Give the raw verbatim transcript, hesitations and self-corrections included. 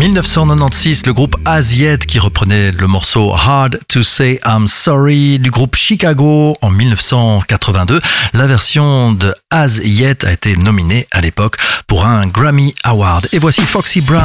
dix-neuf cent quatre-vingt-seize, le groupe As Yet qui reprenait le morceau Hard to Say I'm Sorry du groupe Chicago en dix-neuf cent quatre-vingt-deux. La version de As Yet a été nominée à l'époque pour un Grammy Award. Et voici Foxy Brown.